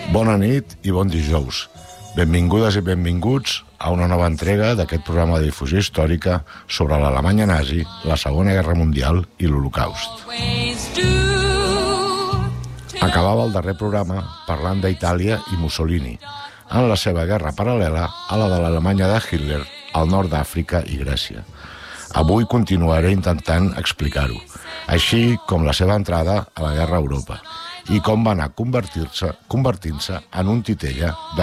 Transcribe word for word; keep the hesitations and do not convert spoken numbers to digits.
Bona nit i bon dijous. Benvingudes i benvinguts a una nova entrega d'aquest programa de difusió històrica sobre l'Alemanya nazi, la Segona Guerra Mundial i l'Holocaust. Acabava el darrer programa parlant d'Itàlia i Mussolini, en la seva guerra paral·lela a la de l'Alemanya de Hitler al nord d'Àfrica i Grècia. Avui continuaré intentant explicar-ho, així com la seva entrada a la guerra a Europa i com va anar convertir-se convertint-se en un titella de